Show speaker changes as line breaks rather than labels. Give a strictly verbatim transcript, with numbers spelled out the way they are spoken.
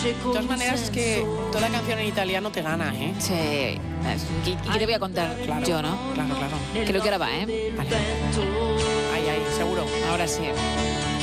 De todas maneras, es que toda la canción en italiano te gana, ¿eh?
Sí. ¿Y qué te voy a contar?
Claro,
Yo, ¿no?
Claro, claro.
Creo que ahora va, ¿eh?
Vale. Ahí, ahí, seguro.
Ahora sí.